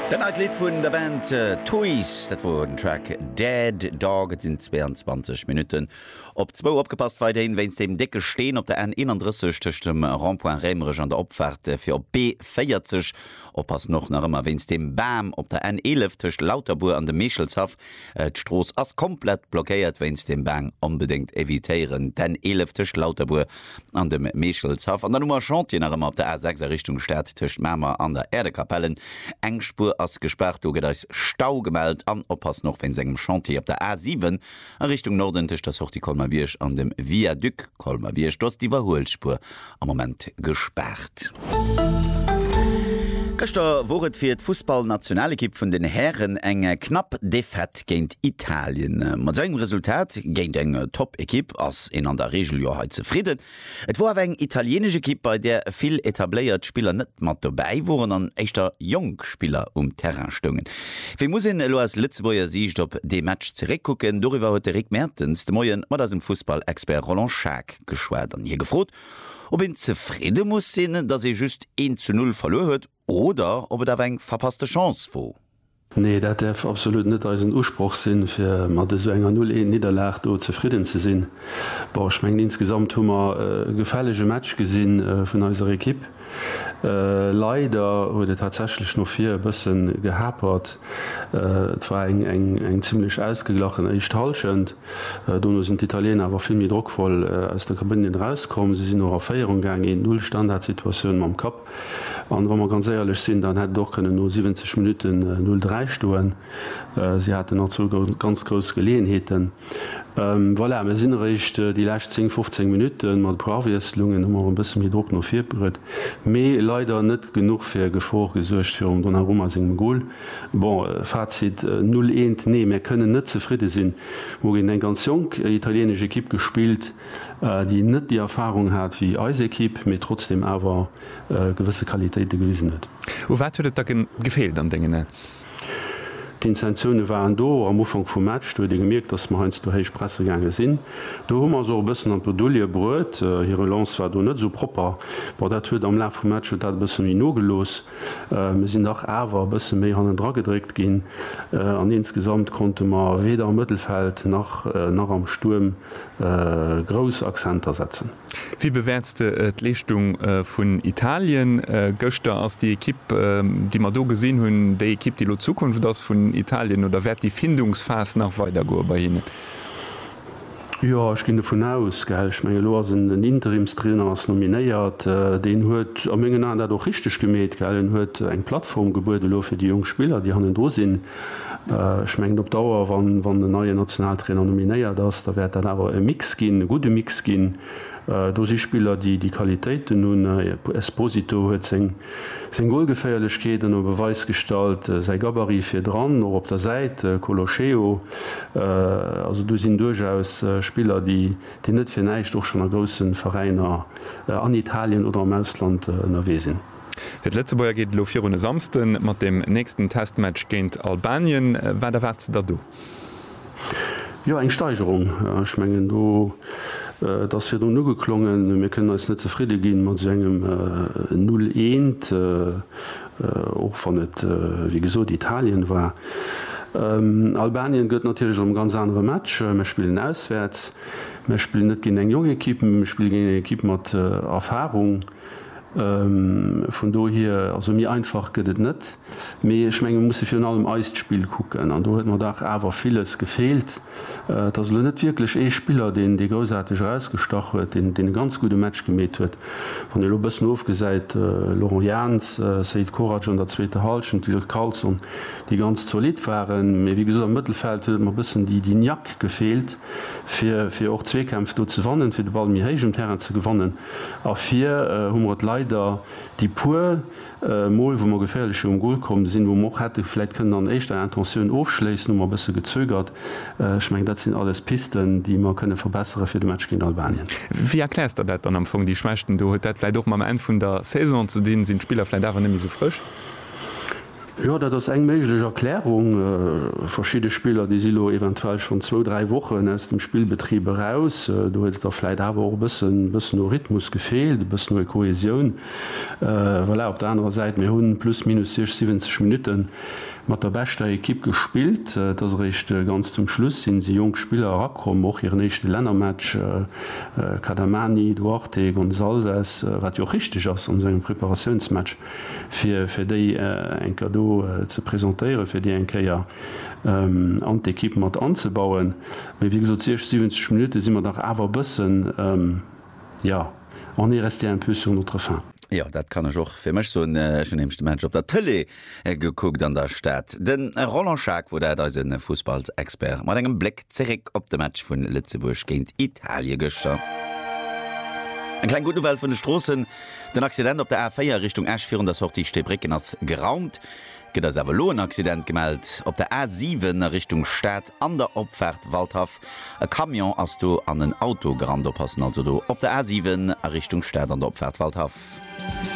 Den Lied vun der Band Toys, dat wo den Track Dead Dog, et sind 22 Minuten. Op 2 opgepasst war den, wenns dem Decke stehen op der N31 tech dem Rond-Point Rémerech an der Opfahrt fir B40, oppass noch nach immer wenns dem BAM op der N11 tech Lauterburg an de Mechelshaff d'Stroos ass komplett blockéiert, wenns dem Bang unbedingt evitéieren. Den 11 tech Lauterburg an dem Mechelshaff. An der Nummer Chantier nach immer op der A6 Richtung Stadt tech Mämer an der Erdekapellen engspur ass gesperrt, do gët Stau gemeldt an oppass noch wenn segem Chantier op der A7 an Richtung Norden tech das auch die Kolmabiersch an dem Viaduc Kolmabiersch, dats die Überholspur am Moment gesperrt. Gestern wurdet fir d Fußballnationalekipp vun den Herren enge knapp Defett géint Italien. Mat segem Resultat géint eng Top-Ekipp ass en an der Regel Joheit zufrieden. Et war eng italienesche Kipp, bei der vill etabliert Spieler net mat dabei woren an echtter Jongspieler Terrain stungen. Wie muss en lo as Litzeboer Sicht op de Match zerekucken, doiwwer huet Rick Mertens de Moien mat as dem Fußballexpert Roland Schack geschwert an hier gefrot, ob en zufriede muss sinn, dat se just 1:0 verloren huet oder ob da eng verpasste Chance wo. Nee, dat darf absolut net als een Urspruch sinn fir mat so enger 0-1 Niederlag do zufrieden ze sinn. Ich mein, insgesamt hummer gefällege Match gesinn vun eiser Ekipp. Leider huet tatsächlich noch 4 bëssen gehapert. Et war eng ziemlich ausgeglachen echt halschend. Donno sind Italiener awer filmmi druckvoll aus der Kabine rauskommen. Sie sind noch a Féierung gang en 0 Standardsituationen am Kap. An wann man ganz ehrlich sinn, dann het doch können nur 70 Minuten 0:3 stoen. Sie hatten noch so ganz groß Geleenheeten. Voilà, wir sind recht die letzten 10-15 Minuten mat Bravieslungen immer ein bisschen mit Druck noch 4 berät. Me leider net genug fir Gevor gesuercht fir um Donnarumma segem Goal. Bon, Fazit 0-1, nee, wir können net zufrieden sinn, wo in eng ganz jung italienische Ekipp gespielt, die net die Erfahrung hat wie Eisekipp, mit trotzdem aber gewisse Qualität gewiesen hat. Wo wat huet da gefehlt an Dinge? Die Intentionen waren do am Ufang vum Match, du gemerkt, dass man heinz du heich Pressegange sinn. Do hummer so bëssen an Podolie brot, hier Lance war do net so proper, war dat huet am La vum Match dat bëssen wie no gelos. Me sinn nach awer bëssen méi an den Dra gedrégt gin. An insgesamt konnte man weder am Mëttelfeld nach am Sturm gros Akzenter setzen. Wie bewertste d'Leistung vun Italien Göster ass die Ekipp, die man do gesinn hunn, déi Ekipp die lo Zukunft ass vun Italien oder werd die Findungsphase nach weiter go bei ihnen? Ja, ich gehe davon aus, ich meine, Losen den Interimstrainer als nominiert, den huet am engen an doch richtig gemäht, den huet eng Plattform gebude für die jungen Spieler, die han do sind. Ich meine, op Dauer, wann der neue Nationaltrainer nominiert das, da wird dann aber ein Mix gehen, ein guter Mix gehen. Do sind Spieler, die Qualitäten nun Esposito huet seg Goalgefährlichkeiten und Beweisgestalt, sei Gabarit fir dran oder op der Seite Colocheo, also du sind durchaus Spieler, die net fir neicht doch schon a großen Vereiner an Italien oder am Ausland erwesinn. Für Letzeburger geht lo 4 Samsten mat dem nächsten Testmatch géint Albanien, war der wat da du? Ja, eng Steigerung. Ich mengen du, das wird nur geklungen, wir können als net zufrieden gehen mat so engem 0-1, auch von net wie gesagt Italien war. Albanien gehört natürlich um ganz andere Match. Wir spielen auswärts, wir spielen nicht gegen eng junge Ekippen, wir spielen gegen Ekippen mit Erfahrung. Von do hier also mir einfach gedet net. Ich meine, muss für allem Eisspiel gucken. Und da hat man doch aber vieles gefehlt. Das net wirklich Spieler, den die großartig rausgestochen, den ganz gute Match gemäht wird. Von der Lobessen aufgeseit, Laurent Jans, Seid Korac und der zweite Halschen, die Carlson, die ganz solid waren. Wie gesagt, im Mittelfeld hat man ein bisschen die Niak gefehlt, für auch Zweikämpfe zu gewinnen, für den Ball mir im Terrain zu gewinnen. Auf 4 haben wir leider die pur Mol, wo man gefährlich Goal kommen sind, wo man hätte vielleicht können dann echt eine Intention aufschließen und man ein bisschen gezögert. Ich meine, das sind alles Pisten, die man können verbessern für den Match gegen Albanien. Wie erklärst du das dann am Anfang, die Schwächten? Du hast vielleicht auch mal am Ende von der Saison, zu denen sind Spieler vielleicht einfach nicht mehr so frisch? Ja, das eng méiglech Erklärung verschiedene Spieler, die silo eventuell schon 2-3 Wochen aus dem Spielbetrieb raus. Du hätt derfleit awer bisssen no Rhythmus gefehlt, bis no Kohäsion. Voilà, op der anderen Seite mir hunn plus minus 70 Minuten mat der bester Ekipp gespielt. Das recht ganz zum Schluss sind sie jung Spieler rakom och ihr nächste Ländermatch Kadamani, Duarte, Gonzalez, wat jo richtig ass an segem Präparationsmatch fir déi eng Kado zu präsentieren, fir die enkeier an d'Ekipp mat anzubauen. Wie gesagt, 70 Minuten sind wir nach awer bëssen ja, on est resté un peu sur notre fin. Ja, dat kann ich auch für mich so schon im Mensch op der Tele geguckt an der Stadt. Den Roland Schack, wo der da ist ein Fußballexpert, mit einem Blick zurück op den Match von Lützeburg gegen Italien gestern. Ein klein gute Welt von den Straßen. Den Accident op der A4 Richtung Eschfir und der Sortie Stebricken als geraumt. Geht das aber ein Accident gemeldet. Op der A7 Richtung Stadt an der Opfahrt Waldhof. Ein Kamion hast du an ein Auto gerannt passen. Also du op der A7 Richtung Stadt an der Opfahrt Waldhof.